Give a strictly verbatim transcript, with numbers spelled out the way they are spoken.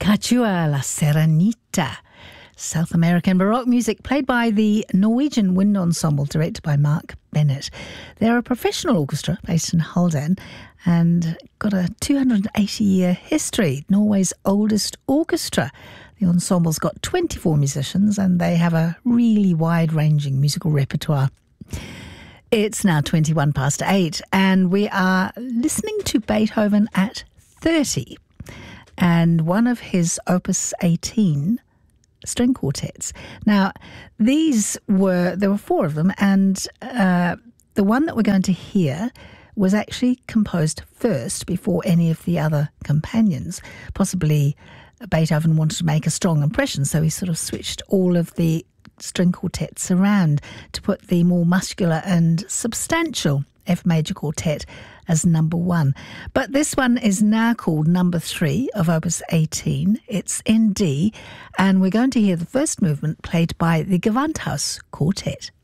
Cachua La Serenita, South American Baroque music played by the Norwegian Wind Ensemble, directed by Mark Bennett. They're a professional orchestra based in Halden and got a two hundred eighty year history, Norway's oldest orchestra. The ensemble's got twenty-four musicians and they have a really wide-ranging musical repertoire. It's now twenty-one past eight and we are listening to Beethoven at thirty and one of his Opus eighteen string quartets. Now, these were, there were four of them, and uh, the one that we're going to hear was actually composed first before any of the other companions. Possibly Beethoven wanted to make a strong impression, so he sort of switched all of the string quartets around to put the more muscular and substantial F major quartet as number one. But this one is now called number three of Opus eighteen. It's in D, and we're going to hear the first movement played by the Gewandhaus Quartet.